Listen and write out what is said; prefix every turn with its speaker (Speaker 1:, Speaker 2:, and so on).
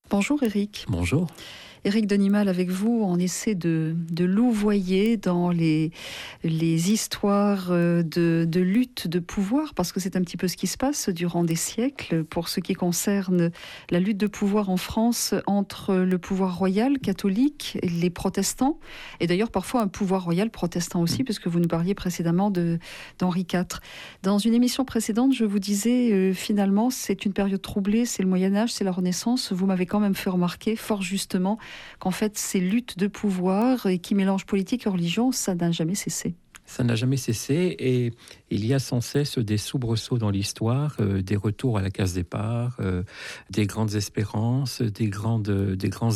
Speaker 1: Bonjour Éric.
Speaker 2: Bonjour.
Speaker 1: Éric Denimal avec vous, on essaie de louvoyer dans les histoires de lutte de pouvoir, parce que c'est un petit peu ce qui se passe durant des siècles pour ce qui concerne la lutte de pouvoir en France entre le pouvoir royal catholique et les protestants, et d'ailleurs parfois un pouvoir royal protestant aussi, puisque vous nous parliez précédemment d'Henri IV. Dans une émission précédente, je vous disais finalement c'est une période troublée, c'est le Moyen-Âge, c'est la Renaissance. Vous m'avez quand même fait remarquer fort justement qu'en fait, ces luttes de pouvoir et qui mélangent politique et religion, ça n'a jamais cessé.
Speaker 2: Ça n'a jamais cessé et il y a sans cesse des soubresauts dans l'histoire, des retours à la case départ, des grandes espérances, des grands